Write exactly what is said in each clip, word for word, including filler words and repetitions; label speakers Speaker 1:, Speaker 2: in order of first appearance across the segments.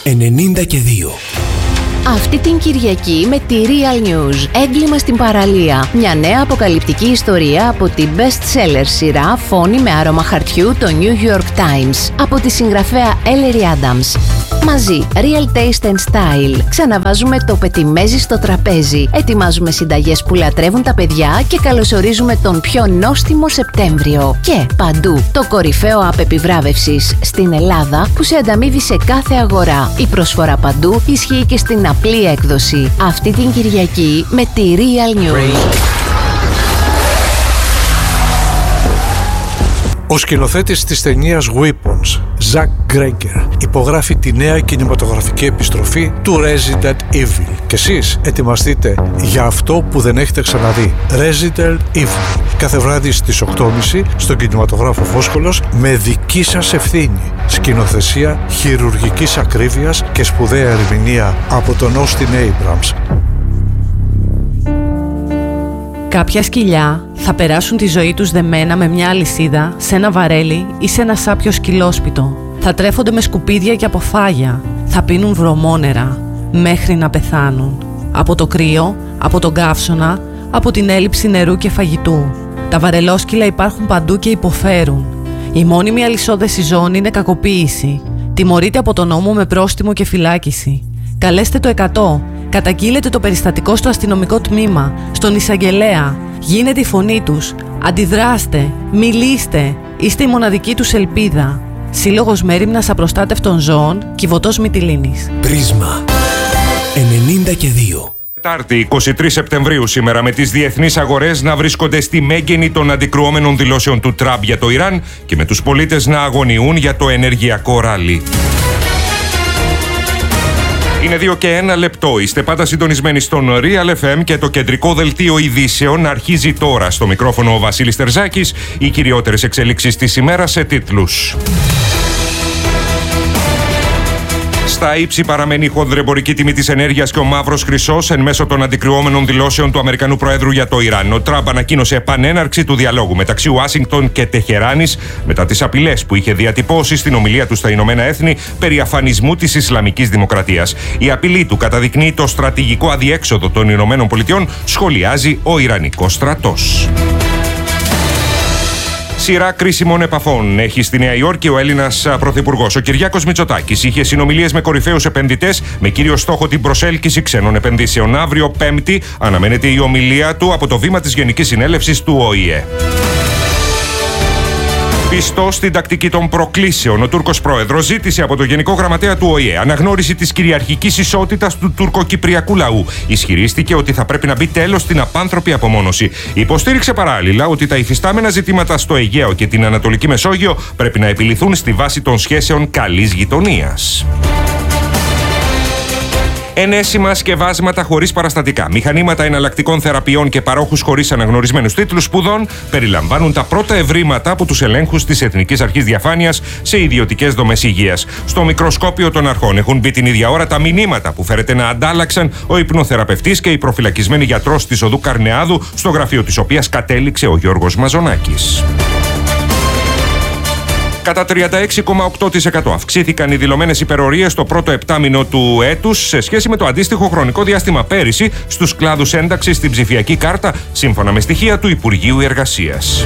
Speaker 1: ενενήντα και δύο.
Speaker 2: Αυτή την Κυριακή με τη Real News, έγκλημα στην παραλία. Μια νέα αποκαλυπτική ιστορία από την best-seller σειρά Φόνη με άρωμα χαρτιού, το New York Times, από τη συγγραφέα Ellery Adams. Μαζί, Real Taste and Style. Ξαναβάζουμε το πετιμέζι στο τραπέζι. Ετοιμάζουμε συνταγές που λατρεύουν τα παιδιά και καλωσορίζουμε τον πιο νόστιμο Σεπτέμβριο. Και παντού, το κορυφαίο app επιβράβευσης στην Ελλάδα που σε ανταμείβει σε κάθε αγορά. Η προσφορά παντού ισχύει και στην απλή έκδοση. Αυτή την Κυριακή με τη Real News.
Speaker 3: Ο σκηνοθέτης της ταινίας Weapons, Zack Greger, υπογράφει τη νέα κινηματογραφική επιστροφή του Resident Evil. Και εσείς ετοιμαστείτε για αυτό που δεν έχετε ξαναδεί. Resident Evil. Κάθε βράδυ στις οκτώ και μισή στον κινηματογράφο Φόσκολος με δική σας ευθύνη. Σκηνοθεσία χειρουργικής ακρίβειας και σπουδαία ερμηνεία από τον Austin Abrams.
Speaker 4: Κάποια σκυλιά θα περάσουν τη ζωή τους δεμένα με μια αλυσίδα σε ένα βαρέλι ή σε ένα σάπιο σκυλόσπιτο. Θα τρέφονται με σκουπίδια και αποφάγια. Θα πίνουν βρωμόνερα μέχρι να πεθάνουν. Από το κρύο, από τον καύσωνα, από την έλλειψη νερού και φαγητού. Τα βαρελόσκυλα υπάρχουν παντού και υποφέρουν. Η μόνιμη αλυσόδεση ζώων είναι κακοποίηση. Τιμωρείται από τον νόμο με πρόστιμο και φυλάκιση. Καλέστε το εκατό. Καταγγείλετε το περιστατικό στο αστυνομικό τμήμα, στον εισαγγελέα. Γίνετε η φωνή τους. Αντιδράστε. Μιλήστε. Είστε η μοναδική τους ελπίδα. Σύλλογος Μέριμνας Απροστάτευτων Ζώων, Κιβωτός Μυτιλήνης.
Speaker 1: Πρίσμα ενενήντα και δύο.
Speaker 5: Τετάρτη, εικοστή τρίτη Σεπτεμβρίου σήμερα, με τις διεθνείς αγορές να βρίσκονται στη μέγενη των αντικρουόμενων δηλώσεων του Τραμπ για το Ιράν και με τους πολίτες να αγωνιούν για το ενεργειακό ράλι. Είναι δύο και ένα λεπτό. Είστε πάντα συντονισμένοι στον Real εφ εμ και το κεντρικό δελτίο ειδήσεων αρχίζει τώρα. Στο μικρόφωνο ο Βασίλης Τερζάκης, οι κυριότερες εξέλιξεις της ημέρας σε τίτλους. Στα ύψη παραμένει η χονδρεμπορική τιμή της ενέργειας και ο μαύρος χρυσός εν μέσω των αντικρουόμενων δηλώσεων του Αμερικανού Προέδρου για το Ιράν. Ο Τραμπ ανακοίνωσε επανέναρξη του διαλόγου μεταξύ Ουάσιγκτον και Τεχεράνης μετά τις απειλές που είχε διατυπώσει στην ομιλία του στα Ηνωμένα Έθνη περί αφανισμού της Ισλαμικής Δημοκρατίας. Η απειλή του καταδεικνύει το στρατηγικό αδιέξοδο των Ηνωμένων Πολιτειών, σχολιάζει ο Ιρανικός στρατός. Σειρά κρίσιμων επαφών έχει στη Νέα Υόρκη ο Έλληνας Πρωθυπουργός. Ο Κυριάκος Μητσοτάκης είχε συνομιλίες με κορυφαίους επενδυτές με κύριο στόχο την προσέλκυση ξένων επενδύσεων. Αύριο Πέμπτη αναμένεται η ομιλία του από το βήμα της Γενικής Συνέλευσης του Ο Η Ε. Πιστός στην τακτική των προκλήσεων, ο Τούρκος πρόεδρος ζήτησε από το Γενικό Γραμματέα του Ο Η Ε αναγνώριση της κυριαρχικής ισότητας του τουρκοκυπριακού λαού. Ισχυρίστηκε ότι θα πρέπει να μπει τέλος στην απάνθρωπη απομόνωση. Υποστήριξε παράλληλα ότι τα υφιστάμενα ζητήματα στο Αιγαίο και την Ανατολική Μεσόγειο πρέπει να επιληθούν στη βάση των σχέσεων καλής γειτονίας. Ενέσιμα σκευάσματα χωρίς παραστατικά, μηχανήματα εναλλακτικών θεραπείων και παρόχους χωρίς αναγνωρισμένους τίτλους σπουδών περιλαμβάνουν τα πρώτα ευρήματα από τους ελέγχους της Εθνικής Αρχής Διαφάνειας σε ιδιωτικές δομές υγείας. Στο μικροσκόπιο των αρχών έχουν μπει την ίδια ώρα τα μηνύματα που φέρεται να αντάλλαξαν ο υπνοθεραπευτής και η προφυλακισμένη γιατρός της οδού Καρνεάδου, στο γραφείο της οποίας κατέληξε ο Γιώργος Μαζονάκης. Κατά τριάντα έξι κόμμα οκτώ τοις εκατό αυξήθηκαν οι δηλωμένες υπερορίες στο πρώτο επτάμηνο του έτους σε σχέση με το αντίστοιχο χρονικό διάστημα πέρυσι στους κλάδους ένταξης στην ψηφιακή κάρτα, σύμφωνα με στοιχεία του Υπουργείου Εργασίας.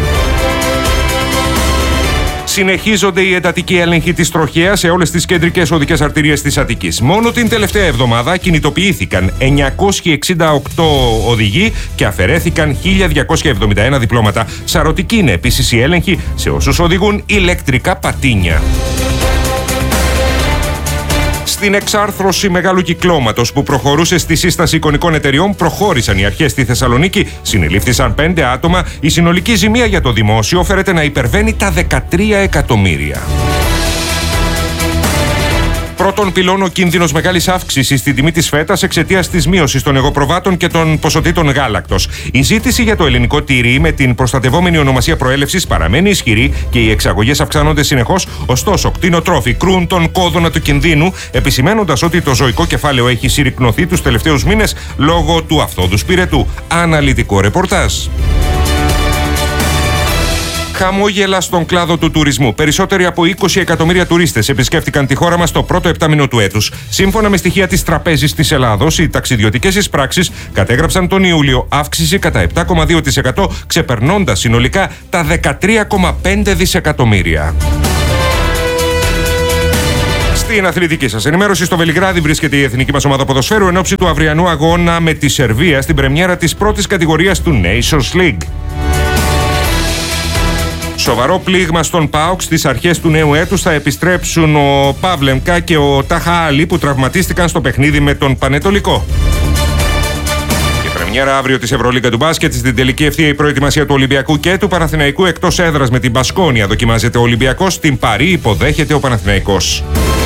Speaker 5: Συνεχίζονται οι εντατικοί έλεγχοι της τροχέας σε όλες τις κεντρικές οδικές αρτηρίες της Αττικής. Μόνο την τελευταία εβδομάδα κινητοποιήθηκαν εννιακόσιοι εξήντα οκτώ οδηγοί και αφαιρέθηκαν χίλια διακόσια εβδομήντα ένα διπλώματα. Σαρωτική είναι επίσης η έλεγχη σε όσους οδηγούν ηλεκτρικά πατίνια. Στην εξάρθρωση μεγάλου κυκλώματος που προχωρούσε στη σύσταση εικονικών εταιριών, προχώρησαν οι αρχές στη Θεσσαλονίκη. Συνελήφθησαν πέντε άτομα. Η συνολική ζημία για το δημόσιο φέρεται να υπερβαίνει τα δεκατρία εκατομμύρια. Πρώτον πυλών ο κίνδυνος μεγάλης αύξησης στην τιμή της φέτας εξαιτίας της μείωσης των εγωπροβάτων και των ποσοτήτων γάλακτος. Η ζήτηση για το ελληνικό τυρί με την προστατευόμενη ονομασία προέλευσης παραμένει ισχυρή και οι εξαγωγές αυξάνονται συνεχώς. Ωστόσο, κτηνοτρόφοι κρούν τον κόδωνα του κινδύνου, επισημένοντας ότι το ζωικό κεφάλαιο έχει συρρικνωθεί τους τελευταίους μήνες λόγω του αυθόδους πυρετού. Αναλυτικό ρεπορτάζ. Χαμόγελα στον κλάδο του τουρισμού. Περισσότεροι από είκοσι εκατομμύρια τουρίστες επισκέφτηκαν τη χώρα μας το πρώτο επτάμηνο του έτους. Σύμφωνα με στοιχεία της Τραπέζης της Ελλάδος, οι ταξιδιωτικές εισπράξεις κατέγραψαν τον Ιούλιο αύξηση κατά επτά κόμμα δύο τοις εκατό, ξεπερνώντας συνολικά τα δεκατρία κόμμα πέντε δισεκατομμύρια. Στην αθλητική σας ενημέρωση, στο Βελιγράδι βρίσκεται η εθνική μας ομάδα ποδοσφαίρου εν ώψη του αυριανού αγώνα με τη Σερβία στην πρεμιέρα της πρώτης κατηγορίας του Nations League. Σοβαρό πλήγμα στον ΠΑΟΚ. Στις αρχές του νέου έτους θα επιστρέψουν ο Παύλεμκα και ο Τάχα Άλλη που τραυματίστηκαν στο παιχνίδι με τον Πανετολικό. Η πρεμιέρα αύριο της Ευρωλίγκα του μπάσκετ. Στην τελική ευθεία η προετοιμασία του Ολυμπιακού και του Παναθηναϊκού εκτός έδρας με την Μπασκόνια. Δοκιμάζεται ο Ολυμπιακός, στην Παρί υποδέχεται ο Παναθηναϊκός.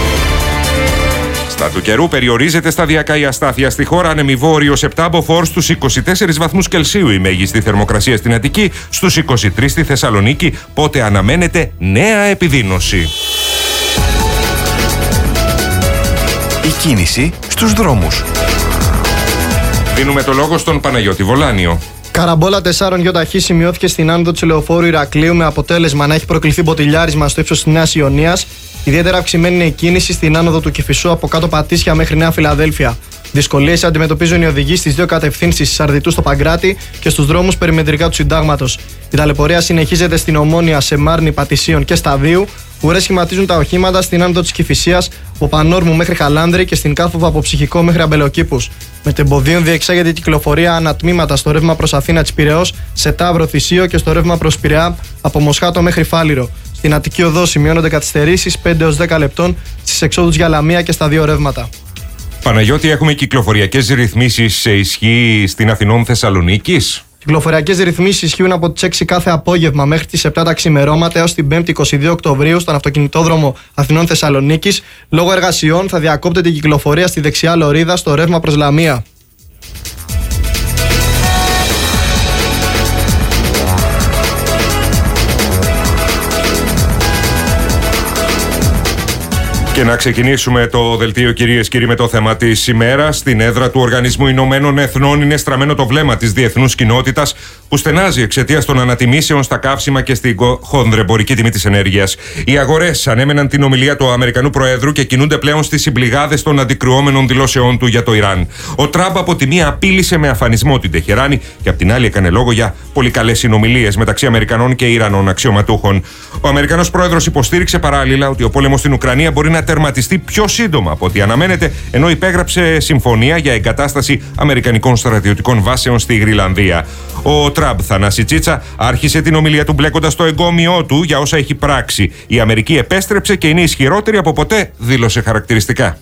Speaker 5: Στα του καιρού περιορίζεται σταδιακά η αστάθεια στη χώρα. Ανεμιβόρειος επτά μποφόρ στους είκοσι τέσσερις βαθμούς Κελσίου η μέγιστη θερμοκρασία στην Αττική, στους είκοσι τρεις στη Θεσσαλονίκη, πότε αναμένεται νέα επιδείνωση.
Speaker 1: Η κίνηση στους δρόμους.
Speaker 5: Δίνουμε το λόγο στον Παναγιώτη Βολάνιο.
Speaker 6: Καραμπόλα τεσσάρων γιοταχή σημειώθηκε στην άνοδο του λεωφόρου Ηρακλείου με αποτέλεσμα να έχει προκληθεί μποτιλιάρισμα στο ύψος της Νέας Ιωνίας. Ιδιαίτερα αυξημένη είναι η κίνηση στην άνοδο του Κηφισού από κάτω Πατήσια μέχρι Νέα Φιλαδέλφια. Δυσκολίες αντιμετωπίζουν οι οδηγοί στις δύο κατευθύνσεις Σαρδιτού στο Παγκράτη και στους δρόμους περιμετρικά του Συντάγματος. Η ταλαιπωρία συνεχίζεται στην Ομόνια, σε Μάρνη, Πατησίων και Σταδίου. Ουρές σχηματίζουν τα οχήματα στην άνοδο της Κηφισίας από Πανόρμου μέχρι Χαλάνδρη και στην Κάρφοβα από Ψυχικό μέχρι Αμπελοκήπους. Με τεμποδίων διεξάγεται η κυκλοφορία ανατμήματα στο ρεύμα προς Αθήνα της Πειραιώς, σε Ταύρο, Θησίο και στο ρεύμα προς Πειραιά από Μοσχάτο μέχρι Φάληρο. Στην Αττική Οδό σημειώνονται καθυστερήσεις πέντε έως δέκα λεπτών στις εξόδους για Λαμία και στα δύο ρεύματα.
Speaker 5: Παναγιώτη, έχουμε κυκλοφοριακές ρυθμίσεις σε ισχύ στην Αθηνών Θεσσαλονίκης.
Speaker 6: Κυκλοφοριακές ρυθμίσεις ισχύουν από τις έξι κάθε απόγευμα μέχρι τις επτά τα ξημερώματα έως την πέμπτη είκοσι δύο Οκτωβρίου στον αυτοκινητόδρομο Αθηνών Θεσσαλονίκης. Λόγω εργασιών θα διακόπτεται η κυκλοφορία στη δεξιά λωρίδα στο ρεύμα προς Λαμία.
Speaker 5: Και να ξεκινήσουμε το δελτίο, κυρίες και κύριοι, με το θέμα της ημέρας. Στην έδρα του Οργανισμού Ηνωμένων Εθνών είναι στραμμένο το βλέμμα της διεθνούς κοινότητας που στενάζει εξαιτίας των ανατιμήσεων στα καύσιμα και στην χονδρεμπορική τιμή της ενέργειας. Οι αγορές ανέμεναν την ομιλία του Αμερικανού Προέδρου και κινούνται πλέον στις συμπληγάδες των αντικρουόμενων δηλώσεών του για το Ιράν. Ο Τραμπ από τη μία απείλησε με αφανισμό την Τεχεράνη και από την άλλη έκανε λόγο για πολύ καλές συνομιλίες μεταξύ Αμερικανών και Ιρανών αξιωματούχων. Ο Αμερικανός Πρόεδρος υποστήριξε παράλληλα ότι ο πόλεμος στην Ουκρανία μπορεί να τερματιστεί πιο σύντομα από ό,τι αναμένεται, ενώ υπέγραψε συμφωνία για εγκατάσταση αμερικανικών στρατιωτικών βάσεων στη Γρυλανδία. Ο Τραμπ, Θανάση Τσίτσα, άρχισε την ομιλία του μπλέκοντας το εγκόμιό του για όσα έχει πράξει. Η Αμερική επέστρεψε και είναι ισχυρότερη από ποτέ, δήλωσε χαρακτηριστικά.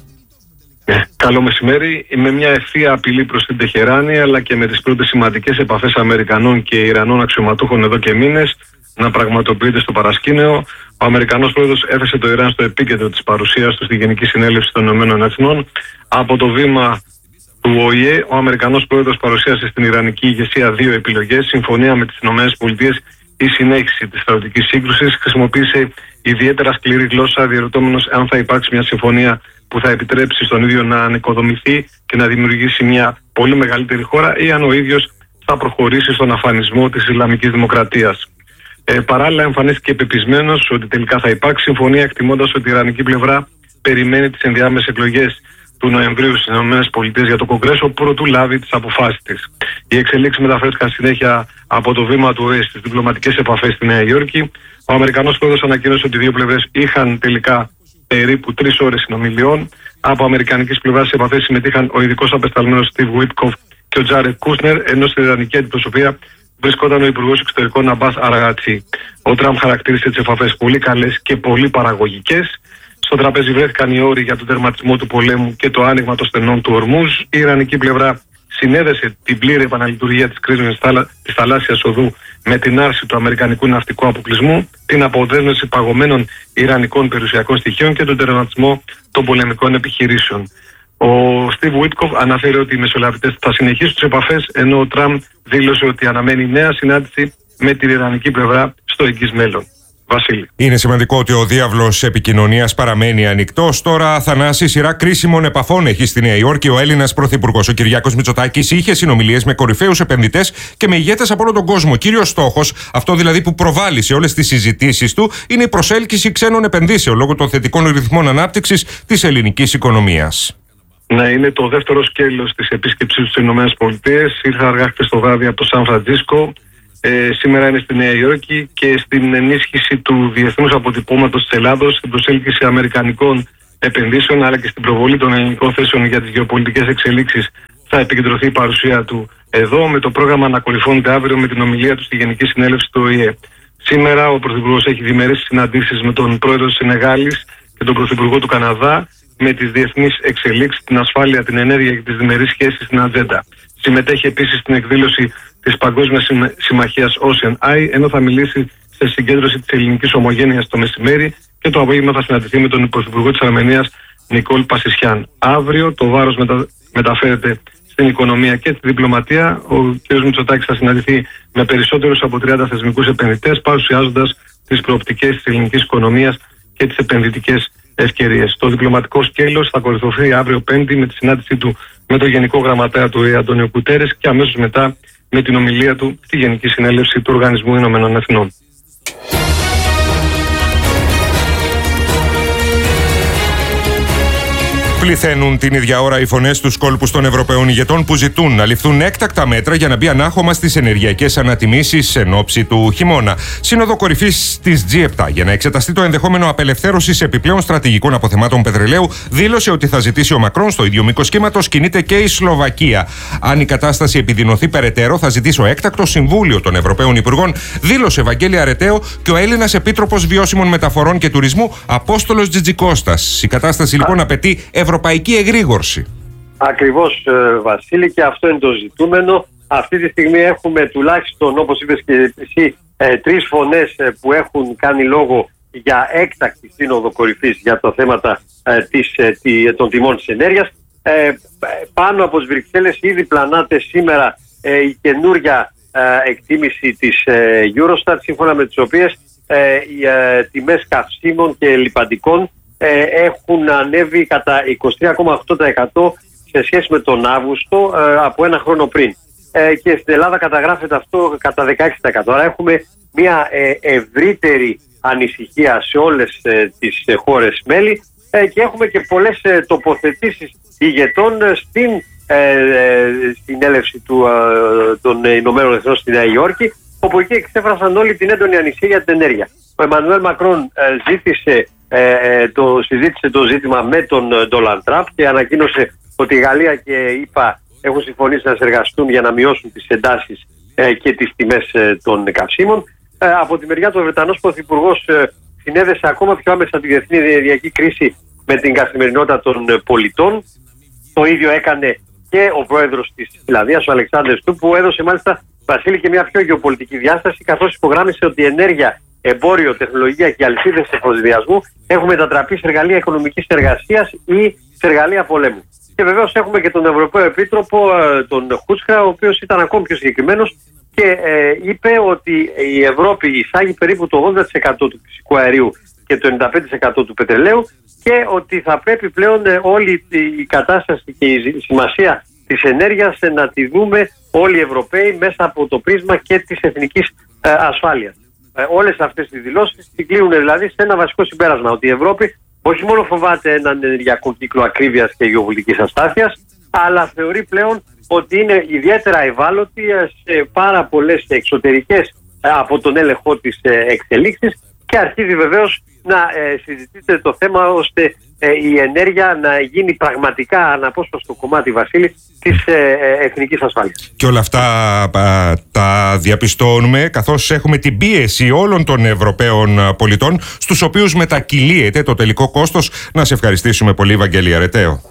Speaker 7: Ε, καλό μεσημέρι. Με μια ευθεία απειλή προς την Τεχεράνη, αλλά και με τις πρώτες σημαντικές επαφές Αμερικανών και Ιρανών αξιωματούχων εδώ και μήνες να πραγματοποιείται στο παρασκήνιο, ο Αμερικανός Πρόεδρος έθεσε το Ιράν στο επίκεντρο της παρουσίας του στη Γενική Συνέλευση των Ηνωμένων Εθνών. Από το βήμα του Ο Η Ε, ο Αμερικανός Πρόεδρος παρουσίασε στην Ιρανική ηγεσία δύο επιλογές: συμφωνία με τις Ηνωμένες Πολιτείες ή συνέχιση της στρατιωτικής σύγκρουσης. Χρησιμοποίησε ιδιαίτερα σκληρή γλώσσα, διερωτώμενος αν θα υπάρξει μια συμφωνία που θα επιτρέψει στον ίδιο να ανοικοδομηθεί και να δημιουργήσει μια πολύ μεγαλύτερη χώρα, ή αν ο ίδιος θα προχωρήσει στον αφανισμό της Ισλαμικής Δημοκρατίας. Ε, παράλληλα, εμφανίστηκε πεπισμένος ότι τελικά θα υπάρξει συμφωνία, εκτιμώντας ότι η Ιρανική πλευρά περιμένει τις ενδιάμεσες εκλογές του Νοεμβρίου στις ΗΠΑ για το Κογκρέσο προτού λάβει τις αποφάσεις της. Οι εξελίξεις μεταφέρθηκαν συνέχεια από το βήμα του Ο Ε στις διπλωματικές επαφές στη Νέα Υόρκη. Ο Αμερικανός Πρόεδρος ανακοίνωσε ότι οι δύο πλευρές είχαν τελικά περίπου τρεις ώρες συνομιλιών. Από αμερικανικής πλευράς σε επαφές συμμετείχαν ο ειδικός απεσταλμένος Steve Witkoff και ο Τζάρετ Κούσνερ, ενώ στην Ιρανική αντιπροσωπεία βρισκόταν ο Υπουργός Εξωτερικών Αμπάς Αραγατσί. Ο Τραμπ χαρακτήρισε τις επαφές πολύ καλές και πολύ παραγωγικές. Στο τραπέζι βρέθηκαν οι όροι για τον τερματισμό του πολέμου και το άνοιγμα των στενών του Ορμούζ. Η Ιρανική πλευρά συνέδεσε την πλήρη επαναλειτουργία της κρίσης της θαλάσσιας οδού με την άρση του αμερικανικού ναυτικού αποκλεισμού, την αποδέσμευση παγωμένων ιρανικών περιουσιακών στοιχείων και τον τερματισμό των πολεμικών επιχειρήσεων. Ο Στίβ Βίτκοφ αναφέρει ότι οι μεσολαβητές θα συνεχίσουν τις επαφές, ενώ ο Τραμπ δήλωσε ότι αναμένει νέα συνάντηση με την ιρανική πλευρά στο εγγύς μέλλον. Βασίλη.
Speaker 5: Είναι σημαντικό ότι ο διάβλος επικοινωνίας παραμένει ανοιχτός. Τώρα, Θανάση, σειρά κρίσιμων επαφών έχει στη Νέα Υόρκη ο Έλληνας Πρωθυπουργός, ο Κυριάκος Μητσοτάκης, είχε συνομιλίες με κορυφαίους επενδυτές και με ηγέτες από όλο τον κόσμο. Κύριος στόχος, αυτό δηλαδή που προβάλλει σε όλες τις συζητήσεις του, είναι η προσέλκυση ξένων επενδύσεων λόγω των θετικών ρυθμών ανάπτυξης της ελληνικής οικονομίας.
Speaker 7: Ναι, είναι το δεύτερο σκέλος της επίσκεψης στις ΗΠΑ. Ήρθα αργά χθες το βράδυ από το Σαν Φραντζίσκο. Ε, σήμερα είναι στη Νέα Υόρκη και στην ενίσχυση του διεθνούς αποτυπώματος της Ελλάδος, στην προσέλκυση αμερικανικών επενδύσεων αλλά και στην προβολή των ελληνικών θέσεων για τις γεωπολιτικές εξελίξεις θα επικεντρωθεί η παρουσία του εδώ, με το πρόγραμμα να ακολουθώνεται αύριο με την ομιλία του στη Γενική Συνέλευση του Ο Η Ε. Σήμερα ο Πρωθυπουργός έχει διμερείς συναντήσεις με τον Πρόεδρο της Σενεγάλης και τον Πρωθυπουργό του Καναδά, με τις διεθνείς εξελίξεις, την ασφάλεια, την ενέργεια και τις διμερείς σχέσεις στην ατζέντα. Συμμετέχει επίσης στην εκδήλωση της Παγκόσμιας Συμμαχίας Ocean Eye, ενώ θα μιλήσει σε συγκέντρωση της ελληνικής ομογένειας το μεσημέρι και το απόγευμα θα συναντηθεί με τον Πρωθυπουργό της Αρμενίας Νικόλ Πασισιάν. Αύριο το βάρος μετα... μεταφέρεται στην οικονομία και τη διπλωματία. Ο κ. Μητσοτάκης θα συναντηθεί με περισσότερους από τριάντα θεσμικούς επενδυτές, παρουσιάζοντας τις προοπτικές της ελληνικής οικονομίας και τις επενδυτικές ευκαιρίες. Το διπλωματικό σκέλος θα ακολουθηθεί αύριο Πέμπτη με τη συνάντησή του με τον Γενικό Γραμματέα του Ο Η Ε Αντώνιο Κουτέρες και αμέσως μετά με την ομιλία του στη Γενική Συνέλευση του Οργανισμού Ηνωμένων Εθνών.
Speaker 5: Πληθαίνουν την ίδια ώρα οι φωνές στους κόλπους των Ευρωπαίων ηγετών που ζητούν να ληφθούν έκτακτα μέτρα για να μπει ανάχωμα στις ενεργειακές ανατιμήσεις εν ώψη του χειμώνα. Σύνοδο κορυφής της τζι επτά για να εξεταστεί το ενδεχόμενο απελευθέρωσης επιπλέον στρατηγικών αποθεμάτων πετρελαίου, δήλωσε ότι θα ζητήσει ο Μακρόν. Στο ίδιο μήκος κύματος κινείται και η Σλοβακία. Αν η κατάσταση επιδεινωθεί περαιτέρω, θα ζητήσει ο έκτακτο Συμβούλιο των Ευρωπαίων Υπουργών, δήλωσε Βαγγέλη Αρεταίο και ο Έλληνας Επίτροπος Βιώσιμων Μεταφορών και Τουρισμού Απόστολος Τζιτζικώστας. Η κατάσταση λοιπόν απαιτεί ευρωπαϊκή εγρήγορση.
Speaker 8: Ακριβώς, Βασίλη, και αυτό είναι το ζητούμενο. Αυτή τη στιγμή έχουμε τουλάχιστον, όπως είπες και εσύ, ε, τρεις φωνές ε, που έχουν κάνει λόγο για έκτακτη σύνοδο κορυφής για τα θέματα ε, της, ε, τη, των τιμών της ενέργειας. Ε, πάνω από τις Βρυξέλλες ήδη πλανάται σήμερα ε, η καινούρια ε, εκτίμηση της ε, Eurostat, σύμφωνα με τις οποίες ε, οι ε, τιμές καυσίμων και λιπαντικών Ε, έχουν ανέβει κατά είκοσι τρία κόμμα οκτώ τοις εκατό σε σχέση με τον Αύγουστο ε, από ένα χρόνο πριν. Ε, και στην Ελλάδα καταγράφεται αυτό κατά δεκαέξι τοις εκατό. Άρα έχουμε μια ε, ευρύτερη ανησυχία σε όλες ε, τις ε, χώρες μέλη ε, και έχουμε και πολλές ε, τοποθετήσεις ηγετών ε, στην ε, ε, συνέλευση του, ε, των Ηνωμένων Εθνών στη Νέα Υόρκη, όπου εκεί εξέφρασαν όλοι την έντονη ανησυχία για την ενέργεια. Ο Εμμανουέλ Μακρόν ε, ζήτησε Ε, το, συζήτησε το ζήτημα με τον Ντόναλντ Τραμπ και ανακοίνωσε ότι η Γαλλία και η ΗΠΑ έχουν συμφωνήσει να συνεργαστούν για να μειώσουν τις εντάσεις ε, και τις τιμές ε, των καυσίμων. Ε, από τη μεριά του, ο Βρετανός Πρωθυπουργός ε, συνέδεσε ακόμα πιο άμεσα τη διεθνή ενεργειακή κρίση με την καθημερινότητα των ε, πολιτών. Το ίδιο έκανε και ο πρόεδρος της Φιλανδίας, ο Αλεξάνδερ Στουμπ, που έδωσε μάλιστα, Βασίλη, και μια πιο γεωπολιτική διάσταση, καθώς υπογράμμισε ότι η ενέργεια, εμπόριο, τεχνολογία και αλυσίδες εφοδιασμού έχουν μετατραπεί σε εργαλεία οικονομικής εργασίας ή σε εργαλεία πολέμου. Και βεβαίως έχουμε και τον Ευρωπαίο Επίτροπο, τον Χούτσχρα, ο οποίος ήταν ακόμη πιο συγκεκριμένος και ε, είπε ότι η Ευρώπη εισάγει περίπου το ογδόντα τοις εκατό του φυσικού αερίου και το ενενήντα πέντε τοις εκατό του πετρελαίου και ότι θα πρέπει πλέον ε, όλη η κατάσταση και η σημασία της ενέργειας ε, να τη δούμε όλοι οι Ευρωπαίοι μέσα από το πρίσμα και της εθνικής ε, ασφάλειας. Ε, όλες αυτές τις δηλώσεις συγκλίνουν δηλαδή σε ένα βασικό συμπέρασμα, ότι η Ευρώπη όχι μόνο φοβάται έναν ενεργειακό κύκλο ακρίβειας και γεωπολιτικής αστάθειας, αλλά θεωρεί πλέον ότι είναι ιδιαίτερα ευάλωτη σε πάρα πολλές εξωτερικές από τον έλεγχό της εξελίξεις και αρχίζει βεβαίως να ε, συζητείται το θέμα ώστε ε, η ενέργεια να γίνει πραγματικά αναπόσπαστο κομμάτι, Βασίλη, της ε, εθνικής ασφάλειας.
Speaker 5: Και όλα αυτά α, τα διαπιστώνουμε καθώς έχουμε την πίεση όλων των Ευρωπαίων πολιτών, στους οποίους μετακυλίεται το τελικό κόστος. Να σε ευχαριστήσουμε πολύ, Βαγγέλη Αρεταίο.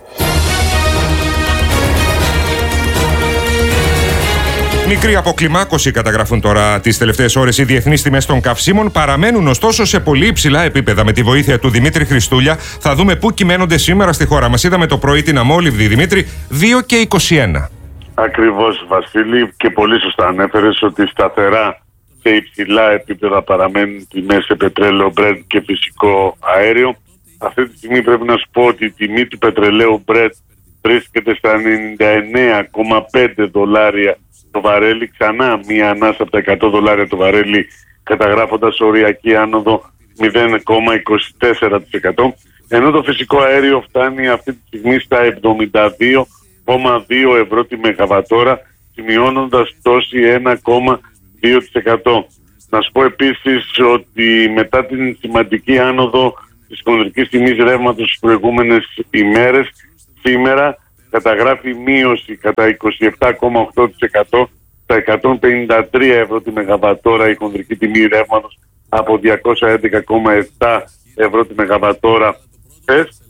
Speaker 5: Μικρή αποκλιμάκωση καταγραφούν τώρα τις τελευταίες ώρες οι διεθνείς τιμές των καυσίμων. Παραμένουν ωστόσο σε πολύ υψηλά επίπεδα. Με τη βοήθεια του Δημήτρη Χριστούλια θα δούμε πού κυμαίνονται σήμερα στη χώρα μας. Είδαμε το πρωί την αμόλυβδη, Δημήτρη, δύο και είκοσι ένα.
Speaker 9: Ακριβώς, Βασίλη, και πολύ σωστά ανέφερες ότι σταθερά σε υψηλά επίπεδα παραμένουν τιμές σε πετρέλαιο Brent και φυσικό αέριο. Αυτή τη στιγμή πρέπει να σου πω ότι η τιμή του πετρελαίου Brent βρίσκεται στα ενενήντα εννέα κόμμα πέντε δολάρια το βαρέλι, ξανά μία ανάσα από τα εκατό δολάρια το βαρέλι, καταγράφοντας οριακή άνοδο μηδέν κόμμα είκοσι τέσσερα τοις εκατό, ενώ το φυσικό αέριο φτάνει αυτή τη στιγμή στα εβδομήντα δύο κόμμα δύο ευρώ τη μεγαβατόρα, σημειώνοντας πτώση ένα κόμμα δύο τοις εκατό. Να σου πω επίσης ότι μετά την σημαντική άνοδο της χονδρικής τιμής ρεύματος στις προηγούμενες ημέρες, σήμερα καταγράφει μείωση κατά είκοσι επτά κόμμα οκτώ τοις εκατό στα εκατόν πενήντα τρία ευρώ τη μεγαβατόρα η χονδρική τιμή ρεύματος από διακόσια έντεκα κόμμα επτά ευρώ τη μεγαβατόρα χθες.